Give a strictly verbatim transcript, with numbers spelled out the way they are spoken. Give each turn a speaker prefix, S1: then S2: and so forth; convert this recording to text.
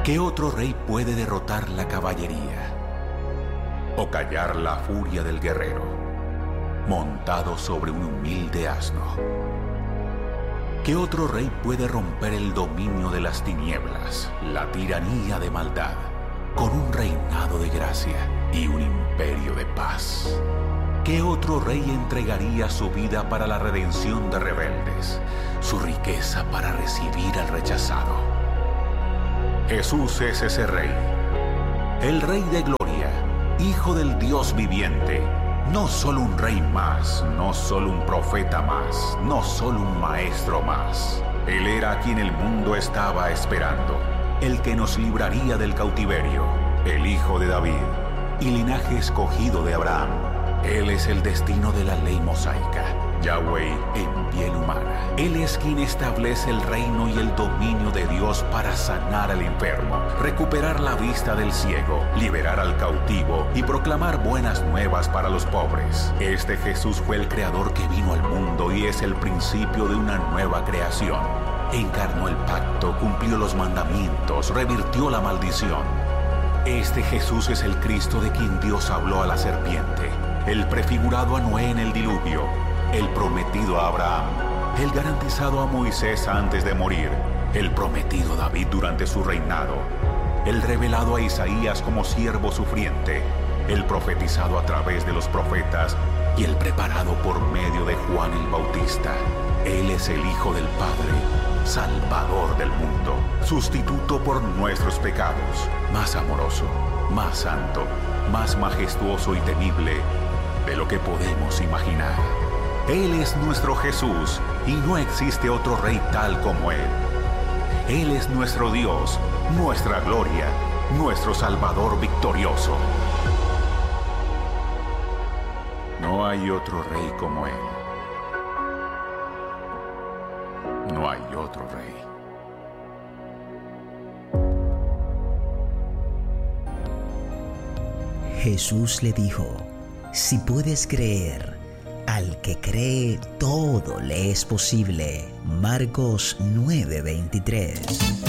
S1: ¿Qué otro rey puede derrotar la caballería o callar la furia del guerrero montado sobre un humilde asno? ¿Qué otro rey puede romper el dominio de las tinieblas, la tiranía de maldad, con un reinado de gracia y un imperio de paz? ¿Qué otro rey entregaría su vida para la redención de rebeldes, su riqueza para recibir al rechazado? Jesús es ese rey, el Rey de Gloria, Hijo del Dios viviente. No solo un rey más, no solo un profeta más, no solo un maestro más. Él era a quien el mundo estaba esperando, el que nos libraría del cautiverio, el Hijo de David y linaje escogido de Abraham. Él es el destino de la ley mosaica, Yahweh en piel humana. Él es quien establece el reino y el dominio de Dios para sanar al enfermo, recuperar la vista del ciego, liberar al cautivo y proclamar buenas nuevas para los pobres. Este Jesús fue el creador que vino al mundo y es el principio de una nueva creación. Encarnó el pacto, cumplió los mandamientos, revirtió la maldición. Este Jesús es el Cristo de quien Dios habló a la serpiente, el prefigurado a Noé en el diluvio, el prometido a Abraham, el garantizado a Moisés antes de morir, el prometido a David durante su reinado, el revelado a Isaías como siervo sufriente, el profetizado a través de los profetas y el preparado por medio de Juan el Bautista. Él es el Hijo del Padre, Salvador del mundo, sustituto por nuestros pecados, más amoroso, más santo, más majestuoso y temible de lo que podemos imaginar. Él es nuestro Jesús y no existe otro rey tal como Él. Él es nuestro Dios, nuestra gloria, nuestro Salvador victorioso. No hay otro rey como Él. No hay otro rey.
S2: Jesús le dijo: si puedes creer, al que cree todo le es posible. Marcos nueve veintitrés.